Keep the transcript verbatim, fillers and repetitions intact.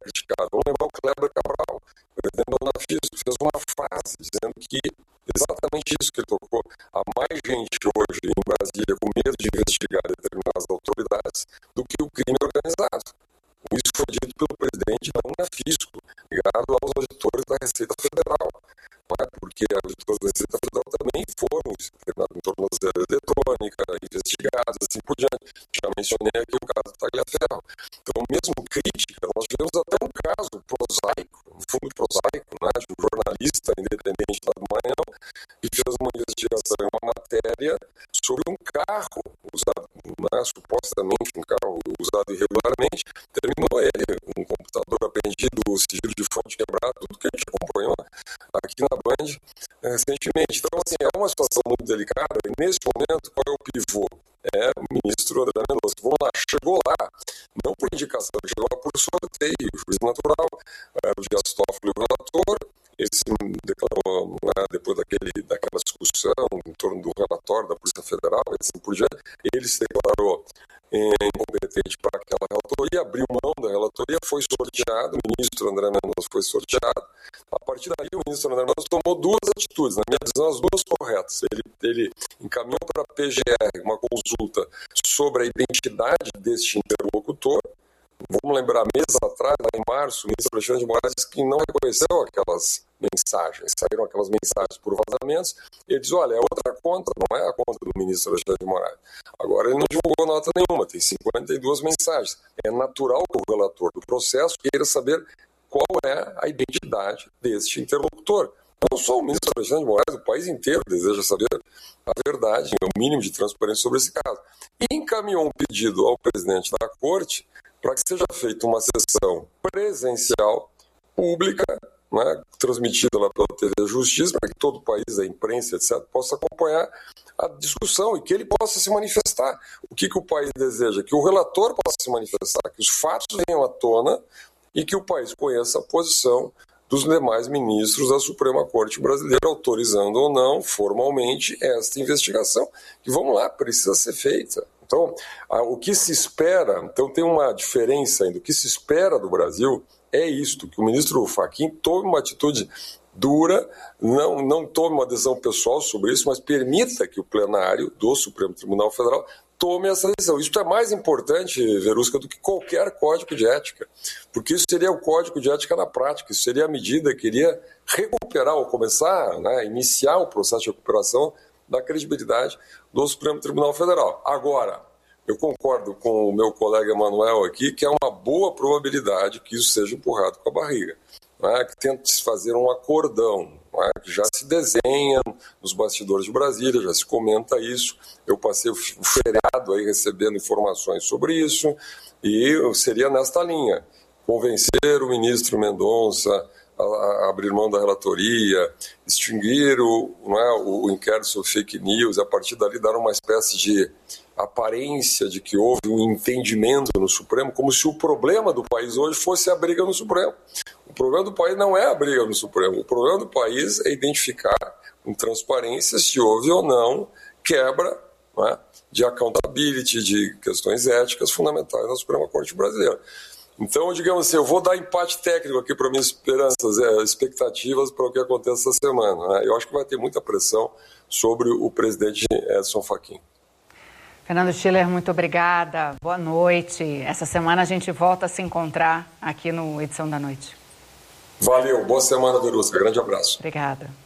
criticado. Vamos lembrar o Kleber Cabral, o presidente da Unafisco, fez uma frase dizendo que exatamente isso que ele tocou. Há mais gente hoje em Brasília com medo de investigar determinadas autoridades do que o crime organizado. Isso foi dito pelo presidente da Unafisco, ligado aos auditores da Receita Federal. Não é? Porque os auditores da Receita Federal também foram em tornozeleira eletrônica, investigados, assim por diante. Já mencionei aqui o caso do Tagliaferro. Então, mesmo crítica, nós tivemos até um caso prosaico, um fundo prosaico, né, de um jornalista independente lá do Maranhão, que fez uma investigação em uma matéria sobre um carro usado, né, supostamente um carro usado irregularmente. Terminou ele, um computador apreendido, o sigilo de fonte quebrado, tudo que a gente acompanhou aqui na Band recentemente. Então, assim, é uma situação muito delicada e, nesse momento, qual é o pivô? É o ministro André Mendonça. Vamos lá, chegou lá, não por indicação, chegou lá por sorteio, juiz natural, o Dias Toffoli, o relator, ele se declarou, né, depois daquele, daquela discussão em torno do relatório da Polícia Federal, e assim por diante, ele se declarou incompetente para aquela relatoria, abriu mão da relatoria, foi sorteado, o ministro André Mendonça foi sorteado. A partir daí, o ministro André Mendonça tomou duas atitudes, na minha visão, as duas corretas. Ele, ele encaminhou para a P G R uma consulta sobre a identidade deste interlocutor. Vamos lembrar, meses atrás, lá em março, o ministro Alexandre de Moraes disse que não reconheceu aquelas mensagens, saíram aquelas mensagens por vazamentos, ele diz, olha, é outra conta, não é a conta do ministro Alexandre de Moraes. Agora ele não divulgou nota nenhuma, tem cinquenta e duas mensagens. É natural que o relator do processo queira saber qual é a identidade deste interlocutor. Não só o ministro Alexandre de Moraes, o país inteiro deseja saber a verdade, o mínimo de transparência sobre esse caso. E encaminhou um pedido ao presidente da Corte para que seja feita uma sessão presencial, pública, né, transmitida lá pela T V Justiça, para que todo o país, a imprensa, etcétera, possa acompanhar a discussão e que ele possa se manifestar. O que, que o país deseja? Que o relator possa se manifestar, que os fatos venham à tona e que o país conheça a posição dos demais ministros da Suprema Corte Brasileira, autorizando ou não, formalmente, esta investigação, que, vamos lá, precisa ser feita. Então, o que se espera, então tem uma diferença ainda, o que se espera do Brasil é isto, que o ministro Fachin tome uma atitude dura, não, não tome uma decisão pessoal sobre isso, mas permita que o plenário do Supremo Tribunal Federal tome essa decisão. Isso é mais importante, Verusca, do que qualquer código de ética, porque isso seria o código de ética na prática, isso seria a medida que iria recuperar ou começar, né, iniciar o processo de recuperação da credibilidade do Supremo Tribunal Federal. Agora, eu concordo com o meu colega Emanuel aqui que é uma boa probabilidade que isso seja empurrado com a barriga, né? Que tente se fazer um acordão, né? Que já se desenha nos bastidores de Brasília, já se comenta isso. Eu passei o feriado aí recebendo informações sobre isso e seria nesta linha, convencer o ministro Mendonça a, a abrir mão da relatoria, extinguir o, não é, o, o inquérito sobre fake news, e a partir dali dar uma espécie de aparência de que houve um entendimento no Supremo, como se o problema do país hoje fosse a briga no Supremo. O problema do país não é a briga no Supremo, o problema do país é identificar com transparência se houve ou não quebra, não é, de accountability, de questões éticas fundamentais na Suprema Corte Brasileira. Então, digamos assim, eu vou dar empate técnico aqui para minhas esperanças, é, expectativas para o que acontece essa semana, né? Eu acho que vai ter muita pressão sobre o presidente Edson Fachin. Fernando Schiller, muito obrigada. Boa noite. Essa semana a gente volta a se encontrar aqui no Edição da Noite. Valeu. Boa semana, Verusca. Grande abraço. Obrigada.